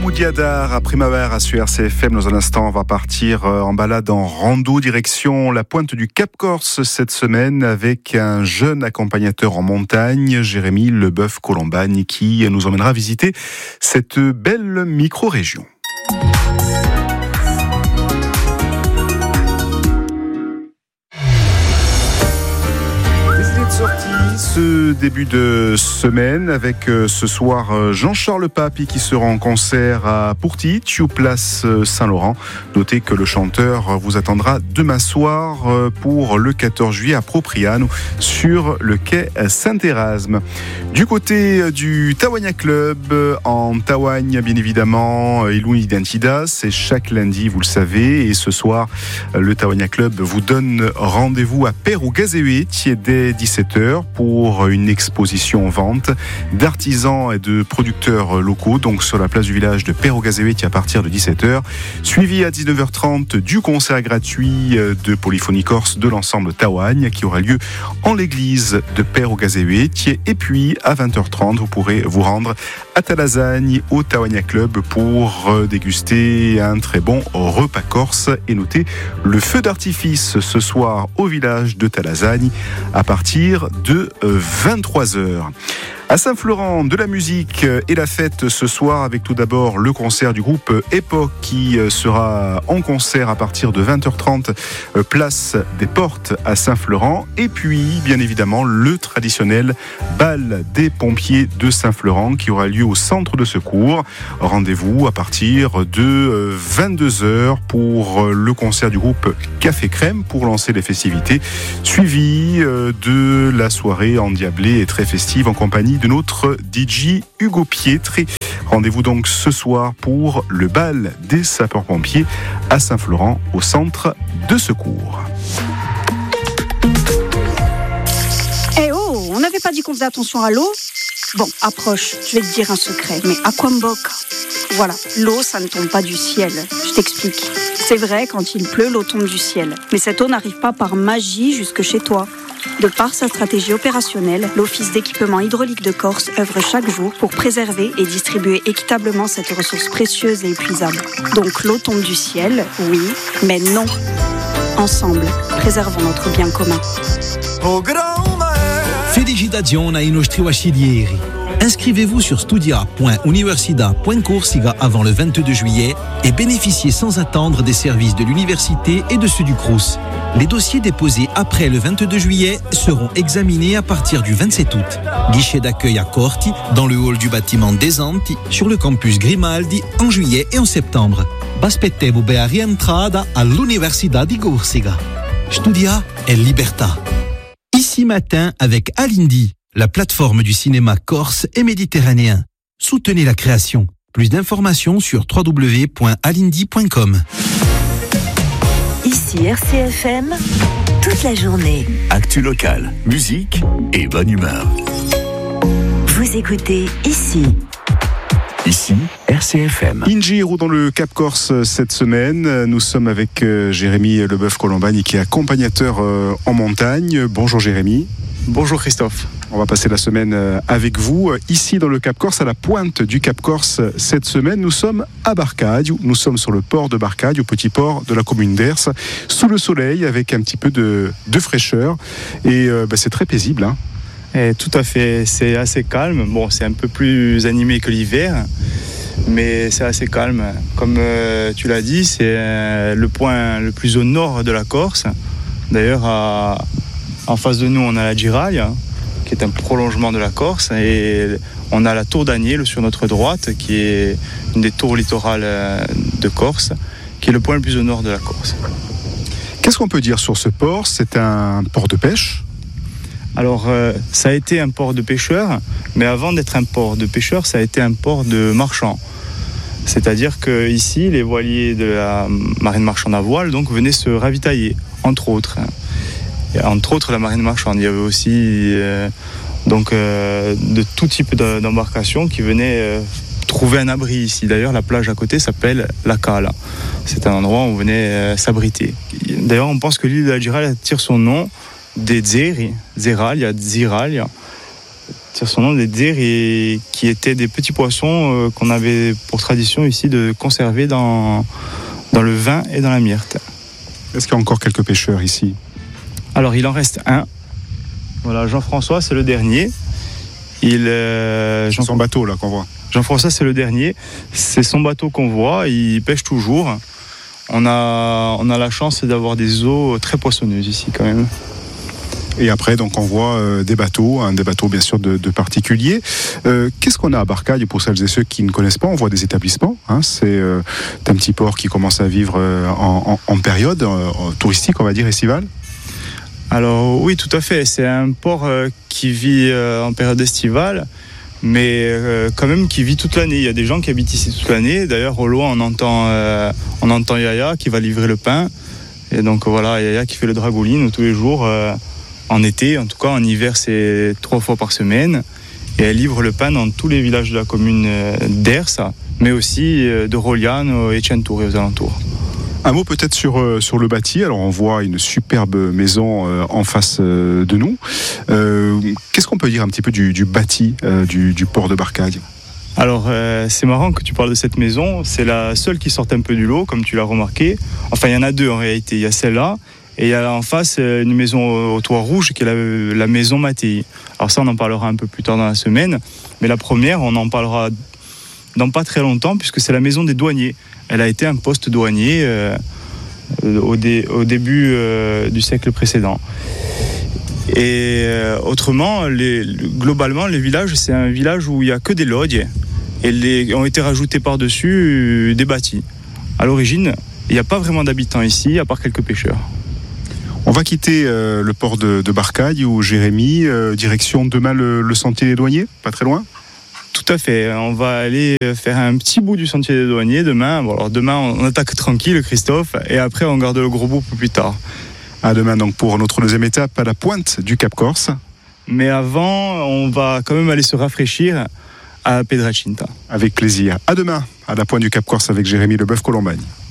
Moudiadar à Primavera sur RCFM. Dans un instant, on va partir en balade en rando direction la pointe du Cap Corse cette semaine avec un jeune accompagnateur en montagne, Jérémy Leboeuf-Colombagne, qui nous emmènera visiter cette belle micro-région. Ce début de semaine avec ce soir Jean-Charles Papi qui sera en concert à Pourtitch, place Saint-Laurent. Notez que le chanteur vous attendra demain soir pour le 14 juillet à Propriano sur le quai Saint-Erasme. Du côté du Tawanya Club en Tawagne, bien évidemment, Ilun Identidad, c'est chaque lundi, vous le savez, et ce soir le Tawanya Club vous donne rendez-vous à Perugazewet dès 17h pour une exposition vente d'artisans et de producteurs locaux, donc sur la place du village de Perugazewet à partir de 17h, suivi à 19h30 du concert gratuit de Polyphonie Corse de l'ensemble Tawagne qui aura lieu en l'église de Perugazewet, et puis à 20h30 vous pourrez vous rendre à Talazagne au Tawanya Club pour déguster un très bon repas corse et noter le feu d'artifice ce soir au village de Talazagne à partir de 23h. À Saint-Florent, de la musique et la fête ce soir avec tout d'abord le concert du groupe Époque qui sera en concert à partir de 20h30 place des Portes à Saint-Florent, et puis bien évidemment le traditionnel bal des pompiers de Saint-Florent qui aura lieu au centre de secours. Rendez-vous à partir de 22h pour le concert du groupe Café Crème pour lancer les festivités, suivi de la soirée endiablée et très festive en compagnie de notre DJ Hugo Pietré. Rendez-vous donc ce soir pour le bal des sapeurs-pompiers à Saint-Florent au centre de secours. Eh oh, on n'avait pas dit qu'on faisait attention à l'eau ? Bon, approche, je vais te dire un secret, mais Aquamboc. Voilà, l'eau, ça ne tombe pas du ciel. Je t'explique. C'est vrai, quand il pleut, l'eau tombe du ciel. Mais cette eau n'arrive pas par magie jusque chez toi. De par sa stratégie opérationnelle, l'Office d'équipement hydraulique de Corse œuvre chaque jour pour préserver et distribuer équitablement cette ressource précieuse et épuisable. Donc l'eau tombe du ciel, oui, mais non. Ensemble, préservons notre bien commun. Felicitazioni ai nostri vascidieri. Inscrivez-vous sur studia.universidad.corsica avant le 22 juillet et bénéficiez sans attendre des services de l'université et de ceux du Crous. Les dossiers déposés après le 22 juillet seront examinés à partir du 27 août. Guichet d'accueil à Corti, dans le hall du bâtiment des Anti, sur le campus Grimaldi, en juillet et en septembre. Baspettevo a rientrada all'Università di Corsica. Studia e libertà. Ici matin avec Alindi, la plateforme du cinéma corse et méditerranéen. Soutenez la création. Plus d'informations sur www.alindi.com. Ici RCFM, toute la journée. Actu locale, musique et bonne humeur. Vous écoutez ici. Ici, RCFM. Ingiro dans le Cap Corse cette semaine. Nous sommes avec Jérémy Leboeuf-Colombagne qui est accompagnateur en montagne. Bonjour Jérémy. Bonjour Christophe. On va passer la semaine avec vous, ici dans le Cap Corse, à la pointe du Cap Corse. Cette semaine, nous sommes à Barcadio. Nous sommes sur le port de Barcadio, petit port de la commune d'Ers, sous le soleil, avec un petit peu de fraîcheur. Et c'est très paisible, hein. Et tout à fait, c'est assez calme. Bon, c'est un peu plus animé que l'hiver, mais c'est assez calme. Comme tu l'as dit, c'est le point le plus au nord de la Corse. D'ailleurs, en face de nous, on a la Giraglia, qui est un prolongement de la Corse, et on a la tour d'Agnello sur notre droite, qui est une des tours littorales de Corse, qui est le point le plus au nord de la Corse. Qu'est-ce qu'on peut dire sur ce port ? C'est un port de pêche ? Alors, ça a été un port de pêcheurs, mais avant d'être un port de pêcheurs, ça a été un port de marchands. C'est-à-dire qu'ici, les voiliers de la marine marchande à voile donc, venaient se ravitailler, entre autres. Et entre autres, la marine marchande. Il y avait aussi de tout type d'embarcations qui venaient trouver un abri ici. D'ailleurs, la plage à côté s'appelle la Cala. C'est un endroit où on venait s'abriter. D'ailleurs, on pense que l'île de la Giraglia tire son nom des Zeralia, tire son nom des ders et qui étaient des petits poissons qu'on avait pour tradition ici de conserver dans le vin et dans la myrte. Est-ce qu'il y a encore quelques pêcheurs ici ? Alors il en reste un. Voilà, Jean-François, c'est le dernier. Son bateau là qu'on voit. Jean-François, c'est le dernier. C'est son bateau qu'on voit. Il pêche toujours. On a la chance d'avoir des eaux très poissonneuses ici quand même. Et après, donc, on voit des bateaux bien sûr de particuliers. Qu'est-ce qu'on a à Barcaille pour celles et ceux qui ne connaissent pas ? On voit des établissements. C'est un petit port qui commence à vivre en période touristique, on va dire, estivale. Alors oui, tout à fait. C'est un port qui vit en période estivale, mais quand même qui vit toute l'année. Il y a des gens qui habitent ici toute l'année. D'ailleurs, au loin, on entend Yaya qui va livrer le pain. Et donc voilà, Yaya qui fait le dragouline tous les jours. En été, en tout cas en hiver, c'est 3 fois par semaine. Et elle livre le pain dans tous les villages de la commune d'Ers, mais aussi de Roliane et Tchentour et aux alentours. Un mot peut-être sur le bâti. Alors on voit une superbe maison en face de nous. Qu'est-ce qu'on peut dire un petit peu du bâti du port de Barcaille ? Alors c'est marrant que tu parles de cette maison. C'est la seule qui sort un peu du lot, comme tu l'as remarqué. Enfin, il y en a deux en réalité. Il y a celle-là. Et il y a en face une maison au toit rouge qui est la maison Mattei. Alors ça, on en parlera un peu plus tard dans la semaine. Mais la première, on en parlera dans pas très longtemps, puisque c'est la maison des douaniers. Elle a été un poste douanier au début du siècle précédent. Et autrement, globalement, les villages, c'est un village où il n'y a que des lodges. Et ont été rajoutés par-dessus des bâtis. À l'origine, il n'y a pas vraiment d'habitants ici, à part quelques pêcheurs. On va quitter le port de Barcaille ou Jérémy, direction demain le sentier des douaniers, pas très loin ? Tout à fait, on va aller faire un petit bout du sentier des douaniers demain. Bon, alors demain on attaque tranquille, Christophe, et après on garde le gros bout pour plus tard. À demain donc pour notre deuxième étape à la pointe du Cap Corse. Mais avant, on va quand même aller se rafraîchir à Piedracinta. Avec plaisir. À demain à la pointe du Cap Corse avec Jérémy Leboeuf-Colombagne.